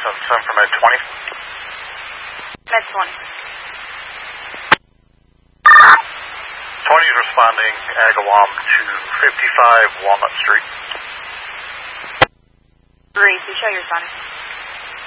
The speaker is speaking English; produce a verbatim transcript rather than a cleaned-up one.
seven seven for Med twenty. Med twenty. twenty is responding Agawam to fifty-five Walnut Street. Gracie, show your son.